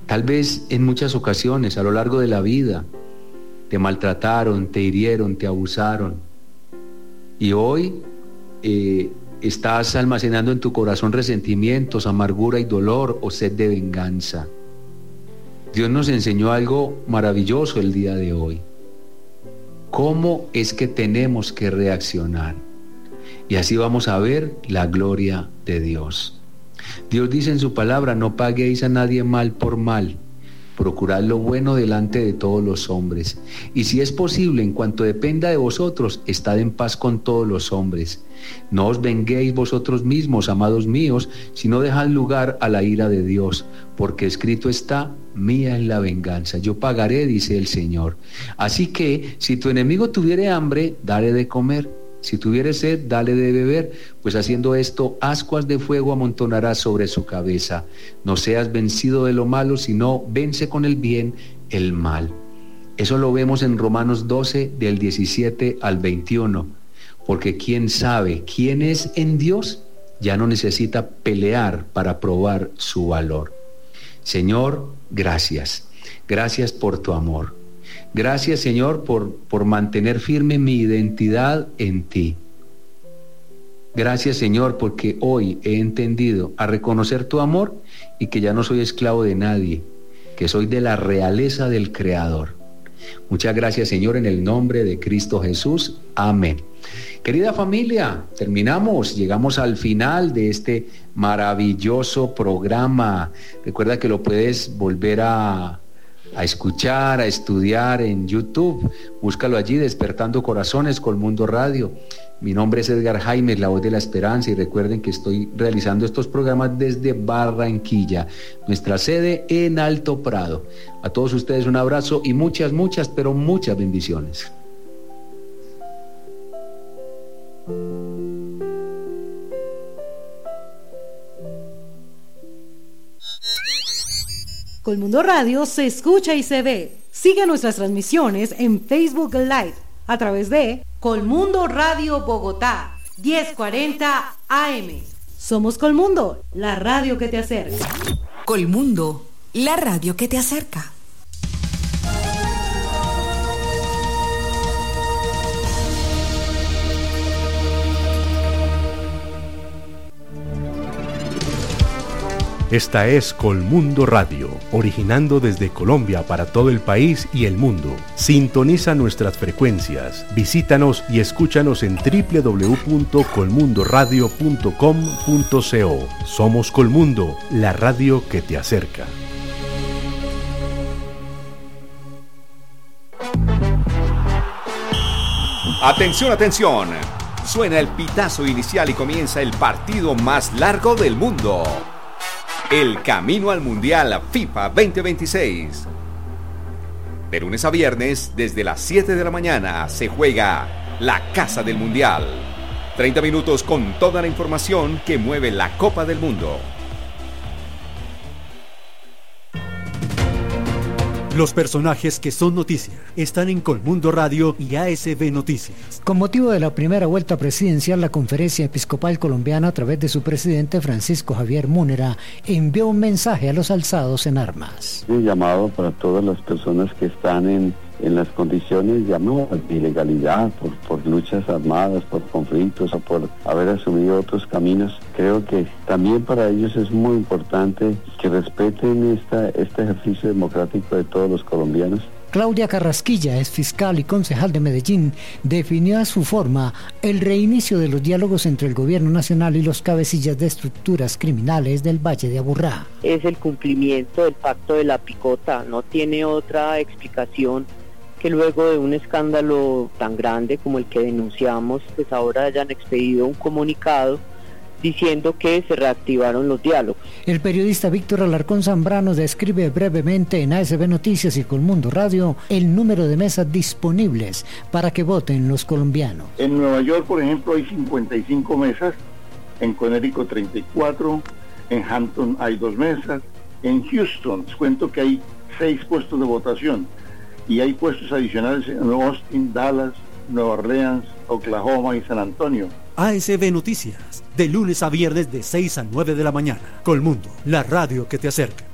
Tal vez en muchas ocasiones a lo largo de la vida te maltrataron, te hirieron, te abusaron. Y hoy estás almacenando en tu corazón resentimientos, amargura y dolor o sed de venganza. Dios nos enseñó algo maravilloso el día de hoy. ¿Cómo es que tenemos que reaccionar? Y así vamos a ver la gloria de Dios. Dios dice en su palabra: no paguéis a nadie mal por mal. Procurad lo bueno delante de todos los hombres. Y si es posible, en cuanto dependa de vosotros, estad en paz con todos los hombres. No os venguéis vosotros mismos, amados míos, sino dejad lugar a la ira de Dios, porque escrito está: mía es la venganza, yo pagaré, dice el Señor. Así que, si tu enemigo tuviere hambre, dale de comer. Si tuviere sed, dale de beber, pues haciendo esto, ascuas de fuego amontonarás sobre su cabeza. No seas vencido de lo malo, sino vence con el bien el mal. Eso lo vemos en Romanos 12, del 17 al 21. Porque quien sabe quién es en Dios, ya no necesita pelear para probar su valor. Señor, gracias. Gracias por tu amor. Gracias, Señor, por mantener firme mi identidad en ti. Gracias, Señor, porque hoy he entendido a reconocer tu amor y que ya no soy esclavo de nadie, que soy de la realeza del Creador. Muchas gracias, Señor, en el nombre de Cristo Jesús. Amén. Querida familia, llegamos al final de este maravilloso programa. Recuerda que lo puedes volver a escuchar, a estudiar en YouTube. Búscalo allí, Despertando Corazones, Colmundo Radio. Mi nombre es Edgar Jaimes, la voz de la esperanza, y recuerden que estoy realizando estos programas desde Barranquilla, nuestra sede en Alto Prado. A todos ustedes un abrazo y muchas, pero muchas bendiciones. Colmundo Radio se escucha y se ve. Sigue nuestras transmisiones en Facebook Live a través de Colmundo Radio Bogotá, 1040 AM. Somos Colmundo, la radio que te acerca. Colmundo, la radio que te acerca. Esta es Colmundo Radio, originando desde Colombia para todo el país y el mundo. Sintoniza nuestras frecuencias, visítanos y escúchanos en www.colmundoradio.com.co. Somos Colmundo, la radio que te acerca. Atención, atención. Suena el pitazo inicial y comienza el partido más largo del mundo. El camino al Mundial FIFA 2026. De lunes a viernes, desde las 7 de la mañana, se juega la Casa del Mundial. 30 minutos con toda la información que mueve la Copa del Mundo. Los personajes que son noticia están en Colmundo Radio y ASB Noticias. Con motivo de la primera vuelta presidencial, la Conferencia Episcopal Colombiana, a través de su presidente Francisco Javier Múnera, envió un mensaje a los alzados en armas. Un llamado para todas las personas que están en las condiciones llamadas de ilegalidad, por luchas armadas, por conflictos o por haber asumido otros caminos. Creo que también para ellos es muy importante que respeten este ejercicio democrático de todos los colombianos. Claudia Carrasquilla, ex fiscal y concejal de Medellín, definió a su forma el reinicio de los diálogos entre el gobierno nacional y los cabecillas de estructuras criminales del Valle de Aburrá. Es el cumplimiento del pacto de la picota, no tiene otra explicación que luego de un escándalo tan grande como el que denunciamos, pues ahora hayan expedido un comunicado diciendo que se reactivaron los diálogos. El periodista Víctor Alarcón Zambrano describe brevemente en ASB Noticias y Colmundo Radio el número de mesas disponibles para que voten los colombianos. En Nueva York, por ejemplo, hay 55 mesas, en Connecticut 34, en Hampton hay 2 mesas, en Houston les cuento que hay 6 puestos de votación y hay puestos adicionales en Austin, Dallas, Nueva Orleans, Oklahoma y San Antonio. ASB Noticias, de lunes a viernes de 6 a 9 de la mañana. Colmundo, la radio que te acerca.